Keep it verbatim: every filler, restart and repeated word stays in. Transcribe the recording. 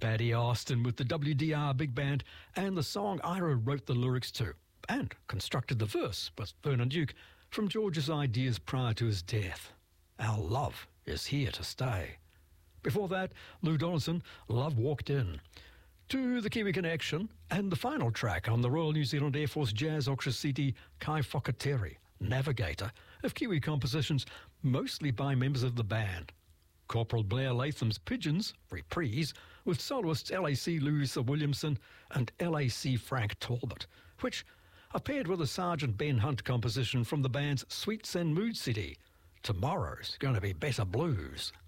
Paddy Austin with the W D R Big Band and the song Ira wrote the lyrics to and constructed the verse with Vernon Duke from George's ideas prior to his death. Our love is here to stay. Before that, Lou Donaldson, Love Walked In. To the Kiwi Connection and the final track on the Royal New Zealand Air Force Jazz Orchestra C D, Kai Whakateri, Navigator, of Kiwi compositions mostly by members of the band. Corporal Blair Latham's Pigeons, Reprise, with soloists L A C Louisa Williamson and L A C Frank Talbot, which are paired with a Sergeant Ben Hunt composition from the band's Sweets and Mood C D, Tomorrow's Gonna Be Better Blues.